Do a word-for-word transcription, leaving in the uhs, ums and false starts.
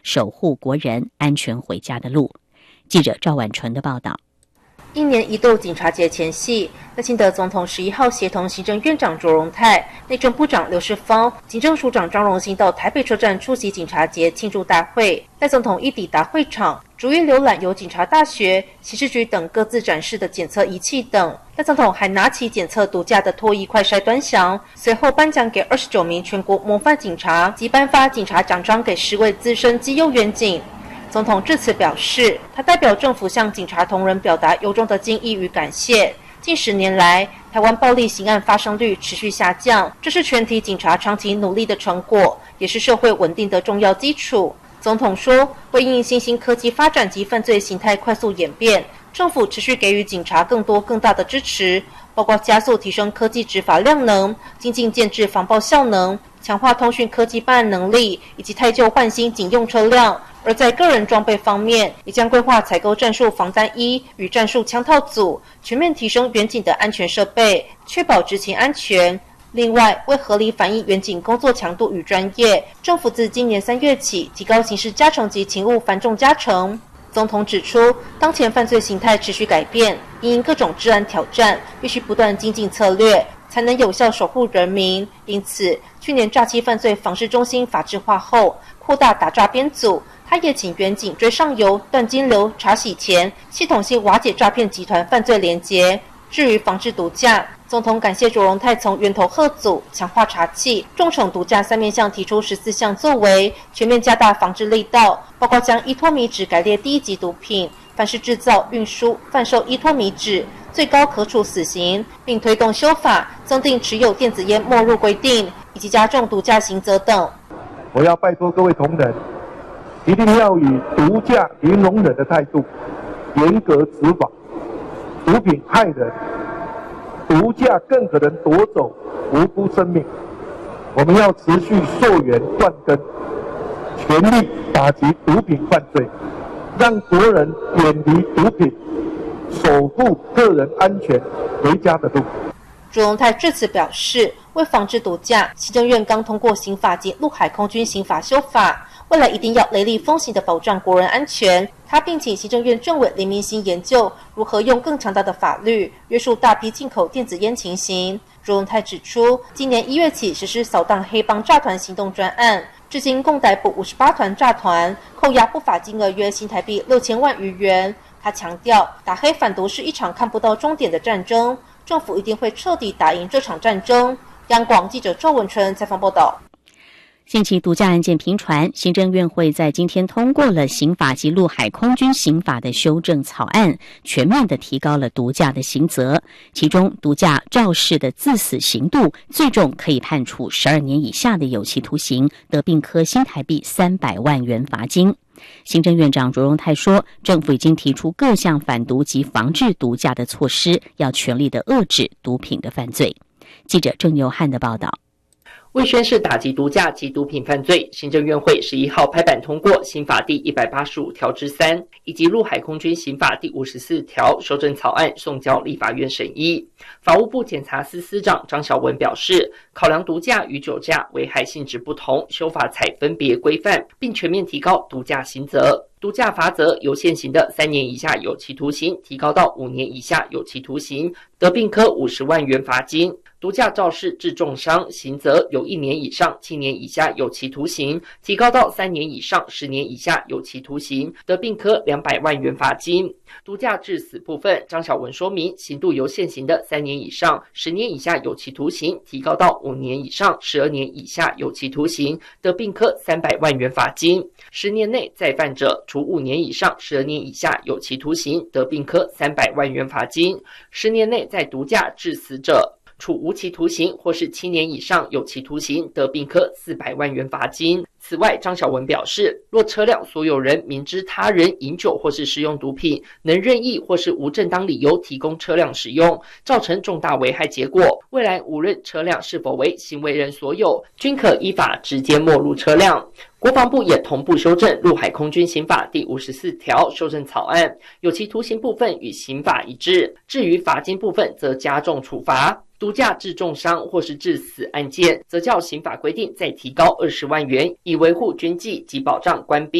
守护国人安全回家的路。记者赵婉纯的报道。 一年一度警察节前夕，赖清德总统十一号协同行政院长卓荣泰、内政部长刘世芳、警政署长张荣兴到台北车站出席警察节庆祝大会。赖总统一抵达会场，逐一浏览由警察大学、刑事局等各自展示的检测仪器等。赖总统还拿起检测毒驾的唾液快筛端详，随后颁奖给二十九名全国模范警察及颁发警察奖章给十位资深绩优员警。总统致辞表示，他代表政府向警察同仁表达由衷的敬意与感谢。近十年来，台湾暴力刑案发生率持续下降，这是全体警察长期努力的成果，也是社会稳定的重要基础。总统说，为因应新兴科技发展及犯罪形态快速演变，政府持续给予警察更多更大的支持，包括加速提升科技执法量能、精进建制防暴效能、强化通讯科技办案能力，以及汰旧换新警用车辆。而在个人装备方面，也将规划采购战术防弹衣与战术枪套组，全面提升远警的安全设备，确保执勤安全。另外，为合理反映远警工作强度与专业，政府自今年三月起提高刑事加成及勤务繁重加成。总统指出，当前犯罪形态持续改变，因应各种治安挑战，必须不断精进策略，才能有效守护人民。因此，去年诈欺犯罪防治中心法制化后，扩大打诈编组。他也请远警追上游、断金流、查洗钱，系统性瓦解诈骗集团犯罪连结。至于防治毒驾，总统感谢卓荣泰从源头吓阻、强化查缉、重惩毒驾三面向提出十四项作为，全面加大防治力道，包括将依托米脂改列第一级毒品，凡是制造、运输、贩售依托米脂，最高可处死刑，并推动修法，增订持有电子烟没入规定，以及加重毒驾刑责等。 我要拜托各位同仁，一定要以毒驾零容忍的态度，严格执法。毒品害人，毒驾更可能夺走无辜生命。我们要持续溯源断根，全力打击毒品犯罪，让国人远离毒品，守护个人安全回家的路。 卓荣泰致辞表示，为防治毒驾，行政院刚通过刑法及陆海空军刑法修法，未来一定要雷厉风行地保障国人安全。他并请行政院政委林明兴研究如何用更强大的法律约束大批进口电子烟情形。卓荣泰指出，今年一月起实施扫荡黑帮诈团行动专案，至今共逮捕五十八团诈团，扣押不法金额约新台币六千万余元。他强调，打黑反毒是一场看不到终点的战争，政府一定会彻底打赢这场战争。央广记者赵文春采访报道。 近期毒驾案件频传，行政院会在今天通过了刑法及陆海空军刑法的修正草案，全面的提高了毒驾的刑责。其中，毒驾肇事的致死刑度最重可以判处十二年以下的有期徒刑，得并科新台币三百万元罚金。行政院长卓荣泰说，政府已经提出各项反毒及防治毒驾的措施，要全力的遏制毒品的犯罪。记者郑友汉的报道。 为宣示打击毒驾及毒品犯罪，行政院会十一号拍板通过刑法第一百八十五条之三以及陆海空军刑法第五十四条修正草案，送交立法院审议。法务部检察司司长张晓文表示，考量毒驾与酒驾危害性质不同，修法才分别规范，并全面提高毒驾刑责。毒驾罚则由现行的三年以下有期徒刑提高到五年以下有期徒刑，得并科五十万元罚金。毒驾肇事致重伤，刑责由一年以上七年以下有期徒刑提高到三年以上十年以下有期徒刑，得并科两百万元罚金。毒驾致死部分，张晓文说明，刑度由现行的三年以上十年以下有期徒刑提高到五年以上十二年以下有期徒刑，得并科三百万元罚金。十年内再犯者，处五年以上十二年以下有期徒刑，得并科三百万元罚金。十年内在毒驾致死者，处无期徒刑或是七年以上有期徒刑，得并科四百万元罚金。此外，张晓文表示，若车辆所有人明知他人饮酒或是使用毒品，能任意或是无正当理由提供车辆使用，造成重大危害结果，未来无论车辆是否为行为人所有，均可依法直接没入车辆。国防部也同步修正陆海空军刑法第五十四条修正草案，有期徒刑部分与刑法一致，至于罚金部分则加重处罚。毒驾致重伤或是致死案件，则较刑法规定再提高二十万元，以维护军纪及保障官兵